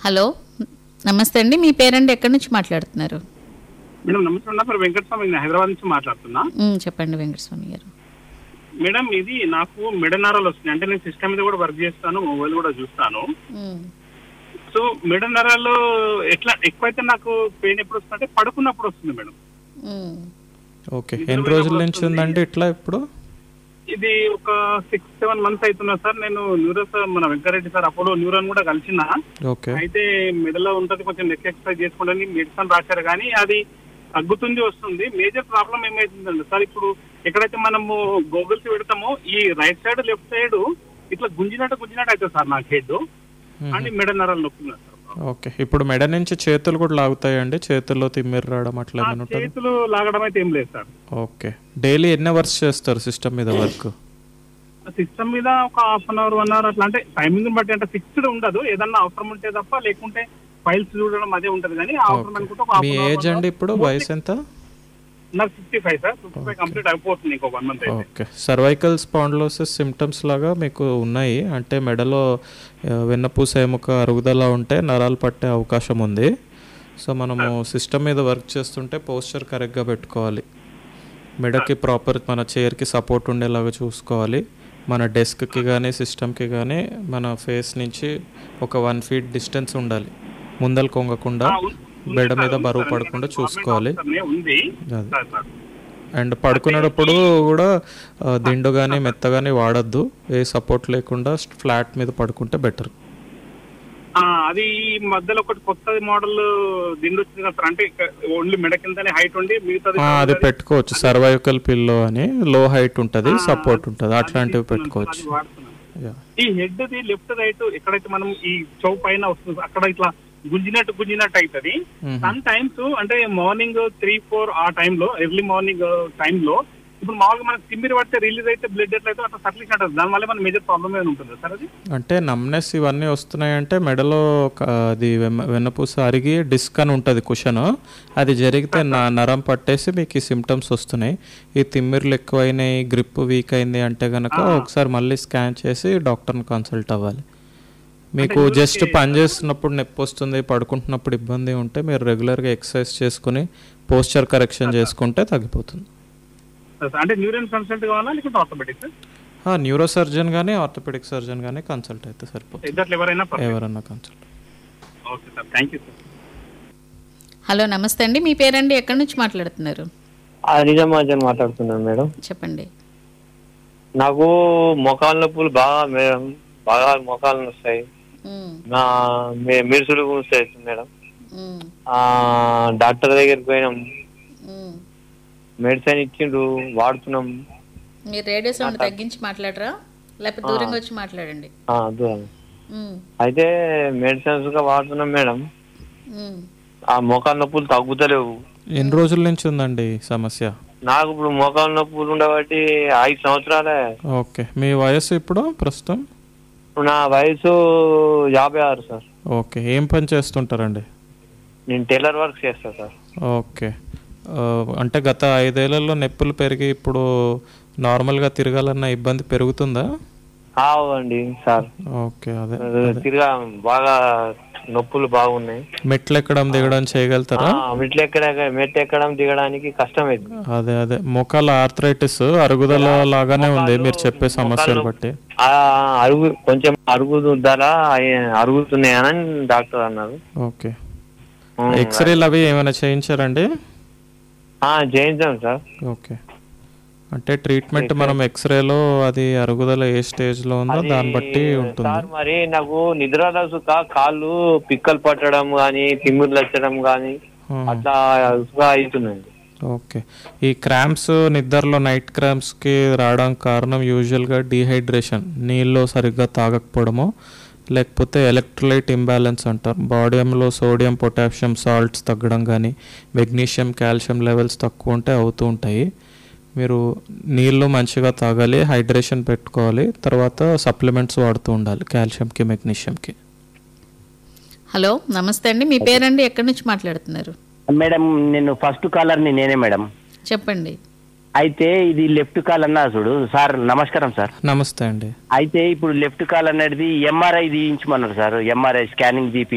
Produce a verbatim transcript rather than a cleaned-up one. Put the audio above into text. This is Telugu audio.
హలో, నమస్తే అండి. మీ పేరండి, ఎక్కడి నుంచి మాట్లాడుతున్నారు? మేడం నమస్తే. నా పేరు వెంకటస్వామి, నేను హైదరాబాద్ నుంచి మాట్లాడుతున్నా. ఉమ్, చెప్పండి వెంకటస్వామి గారు. మేడం ఇది నాకు మెడనరాలు వస్తున్నాయి. అంటే నేను సిస్టమ్ మీద కూడా వర్క్ చేస్తాను, మొబైల్ కూడా చూస్తాను. ఉమ్, సో మెడనరాలు ఎట్లా ఎక్కువైతే నాకు పెయిన్ ఎప్పుడు వస్తుందంటే పడుకున్నప్పుడు వస్తుంది మేడం. ఉమ్, ఓకే, ఎన్ని రోజుల నుంచి ఉందండి ఇట్లా? ఇప్పుడు ఇది ఒక సిక్స్ సెవెన్ మంత్స్ అవుతున్నా సార్. నేను న్యూరో సార్ మన వెంకరెడ్డి సార్ అపోలో న్యూరోన్ కూడా కలిసిన. ఓకే, అయితే మెడలో ఉంటుంది, కొంచెం నెక్ ఎక్సర్సైజ్ చేసుకోవడానికి మెడిసిన్ రాశారు, కానీ అది తగ్గుతుంది వస్తుంది. మేజర్ ప్రాబ్లం ఏమైతుందండి సార్, ఇప్పుడు ఎక్కడైతే మనము గోగుల్స్ పెడతామో ఈ రైట్ సైడ్ లెఫ్ట్ సైడ్ ఇట్లా గుంజినట్టు గుంజినట్టు అవుతుంది సార్ నాకు హెడ్ అండ్ మెడ నరాలు నొప్పున్నారు సార్. ఓకే, ఇప్పుడు మెడ నుంచి చేతులు కూడా లాగుతాయండి? చేతుల్లో తిమ్మిరి రావడం అట్లా ఏమైనా ఉంటుంది? చేతులు లాగడం అయితే ఏం లేదు సార్. ఓకే, డైలీ ఎన్ని అవర్స్ చేస్తారు సిస్టమ్ మీద వర్క్? సిస్టమ్ మీద ఒక half an hour one hour అట్లా, అంటే టైమింగ్ బట్టి, అంటే ఫిక్స్డ్ ఉండదు, ఏదన్నా అవసరం ఉంటే తప్ప, లేకుంటే ఫైల్స్ చూడడం అదే ఉంటది. కానీ అవసరం అనుకుంటే ఒక మీ ఏజ్ అండి ఇప్పుడు? వయసు ఎంత? నాకు fifty five sir. Fifty five complete అయిపోతుంది ఇంకో వన్ మంత్ అయితే. ఓకే, సర్వైకల్ స్పాండిలోసిస్ సిమ్టమ్స్ లాగా మీకు ఉన్నాయి అంటే మెడలో ఆ, వెన్నపూస ఎముక అరుగుదల ఉంటే నరాలు పట్టే అవకాశం ఉంది. సో మనము సిస్టమ్ మీద వర్క్ చేస్తుంటే పోస్చర్ కరెక్ట్గా పెట్టుకోవాలి, మెడకి ప్రాపర్ మన చైర్కి సపోర్ట్ ఉండేలాగా చూసుకోవాలి. మన డెస్క్కి కానీ సిస్టమ్కి కానీ మన ఫేస్ నుంచి ఒక వన్ ఫీట్ డిస్టెన్స్ ఉండాలి, ముందలు కొంగకుండా బెడ్ మీద బరువు పడకుండా చూసుకోవాలి. అండ్ పడుకునేటప్పుడు కూడా ఆ, దిండు కానీ మెత్త కానీ వాడద్దు, ఏ సపోర్ట్ లేకుండా ఫ్లాట్ మీద పడుకుంటే బెటర్. అది ఈ మధ్యలో ఒకటి కొత్త మోడల్ దిండు వచ్చింది కదా సార్, అంటే ఓన్లీ మెడ కిందనే హైట్ ఉండి మిగతాది అది పెట్టుకోవచ్చు, సర్వైకల్ పిల్లో అని, లో హైట్ ఉంటుంది, సపోర్ట్ ఉంటుంది, అట్లాంటివి పెట్టుకోవచ్చు. ఈ హెడ్ ది లెఫ్ట్ రైట్ ఎక్కడైతే మనం ఈ చౌ పైన వస్తుంది అక్కడ ఇట్లా గుంజినట్టు గుంజినట్టు అవుతుంది. సమ్ టైమ్స్ అంటే మార్నింగ్ త్రీ ఫోర్ ఆ టైంలో, ఎర్లీ మార్నింగ్ టైంలో ఇప్పుడు మామూలుగా మనకి తిమ్మిరి పడితే రిలీజ్ అయితే బ్లడ్ ఎట్లయితే అట్లా సర్క్యులేషన్ ఉంటుంది, దానివల్ల మన మేజర్ ప్రాబ్లమ్ ఏమైనా ఉంటుంది సార్? అది అంటే నమ్నెస్ ఇవన్నీ వస్తున్నాయంటే మెడలో ఒక- అది వెన్న వెన్నపూస అరిగి డిస్క్ అని ఉంటుంది కుషన్, అది జరిగితే నా నరం పట్టేసి మీకు ఈ సిమ్టమ్స్ వస్తున్నాయి. ఈ తిమ్మిర్లు ఎక్కువైనాయి, గ్రిప్ వీక్ అయింది అంటే కనుక ఒకసారి మళ్ళీ స్కాన్ చేసి డాక్టర్ని కన్సల్ట్ అవ్వాలి. మీకు జస్ట్ పని చేస్తున్నప్పుడు నొప్పి వస్తుంది, పడుకుంటున్నప్పుడు ఇబ్బంది ఉంటే మీరు రెగ్యులర్గా ఎక్సర్సైజ్ చేసుకుని పోస్చర్ కరెక్షన్ చేసుకుంటే తగ్గిపోతుంది. అంటే న్యూరల్ కన్సల్ట్ కావాలా లేకుంటే ఆర్థోపెడిక్ సార్? న్యూరో సర్జన్ కానీ ఆర్థోపెడిక్ సర్జన్ కానీ కన్సల్ట్ అయితే సరిపోతుంది, ఇద్దరు ఎవరైనా ఎవరన్నా consult. Okay sir, thank you sir. Hello, నమస్తే అండి. మీ పేరండి, ఎక్కడి నుంచి మాట్లాడుతున్నారు? నిజామాబాద్ మాట్లాడుతున్నాను మేడం. చెప్పండి. నాకు మోకాళ్ళ నొప్పులు బాగా మేడం, బాగా మోకాళ్ళు వస్తాయి, ఉమ్, నా మిరుసులు వస్తాయి మేడం. ఉమ్, ఆ డాక్టర్ దగ్గరికి పోయినాం, ఉమ్. మెడిసిన్ ఇచ్చిండ్రు, వాడుతున్నాం. మీరు రేడియో సౌండ్ తగ్గించి మాట్లాడరా, లేకపోతే దూరంగా వచ్చి మాట్లాడండి. ఆ, దూరం. ఉమ్, అయితే మెడిసిన్స్ గా వాడుతున్నాం మేడం. ఉమ్. ఆ మోకాళ్ళ నొప్పులు తగ్గుతలేవు. ఎన్ని రోజుల నుంచి ఉందండి ఈ సమస్య? నాకు ఇప్పుడు మోకాళ్ళ నొప్పులు ఉండబట్టి ఐదు సంవత్సరాలే. ఓకే, మీ వయసు ఇప్పుడు ప్రస్తుతం? ఇప్పుడు నా వయసు యాభై ఆరు సార్. ఓకే, ఏం పని చేస్తుంటారండి? నేను టైలర్ వర్క్ చేస్తా సార్. ఓకే, ఆ, అంటే గత ఐదేళ్లలో నొప్పులు పెరిగి ఇప్పుడు నార్మల్గా తిరగాలన్న ఇబ్బంది పెరుగుతుందా? అండి సార్. ఓకే, అదే తిరిగా బాగా నొప్పులు బాగున్నాయి. మెట్లు ఎక్కడం దిగడం చేయగలుగుతారా? మెట్లు ఎక్కడ మెట్లు ఎక్కడం దిగడానికి కష్టమైంది. అదే అదే మోకాళ్ళ ఆర్థరైటిస్ అరుగుదల లాగానే ఉంది మీరు చెప్పే సమస్యలు బట్టి. ఆ అరుగు కొంచెం అరుగుదల అరుగుతున్నాయని డాక్టర్ అన్నారు. ఓకే, ఎక్స్రేలు అవి ఏమైనా చేయించారండి? చేయించాం సార్. ఓకే, అంటే ట్రీట్మెంట్ మనం ఎక్స్రేలో అది అరుగుదల ఏ స్టేజ్ లో ఉందో దాన్ని బట్టి ఉంటుంది. సార్ మరి నాకు నిద్ర సుఖ కాళ్ళు పిక్కలు పట్టడం గానీ, తిమ్మిర్లు వచ్చడం గానీ అట్లా అవుతున్నాయి. ఓకే, ఈ క్రాంప్స్ నిద్రలో నైట్ క్రాంప్స్ కి రావడానికి కారణం యూజువల్గా డీహైడ్రేషన్, నీళ్ళు సరిగ్గా తాగకపోవడము, లేకపోతే ఎలక్ట్రోలైట్ ఇంబ్యాలెన్స్ అంటారు, బాడీలో సోడియం పొటాషియం సాల్ట్స్ తగ్గడం కానీ, మెగ్నీషియం కాల్షియం లెవెల్స్ తక్కువ ఉంటే అవుతూ ఉంటాయి. మీరు నీళ్ళు మంచిగా తాగాలి, హైడ్రేషన్ పెట్టుకోవాలి, తర్వాత సప్లిమెంట్స్ వాడుతూ ఉండాలి కాల్షియంకి మెగ్నీషియంకి. హలో, నమస్తే అండి. మీ పేరండి, ఎక్కడి నుంచి మాట్లాడుతున్నారు? మేడం నేను ఫస్ట్ కాలర్ని నేనే మేడం. చెప్పండి. అయితే ఇది లెఫ్ట్ కాల్ అన్నా చూడు సార్. నమస్కారం సార్. నమస్తే అండి. అయితే ఇప్పుడు లెఫ్ట్ కాల్ అనేది MRI తీయించమన్నారు sir. MRI scanning GP